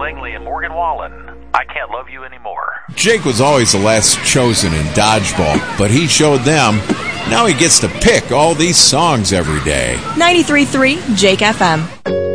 Langley and Morgan Wallen. I Can't Love You Anymore. Jake was always the last chosen in dodgeball, but he showed them. Now he gets to pick all these songs every day. 93.3 Jake FM.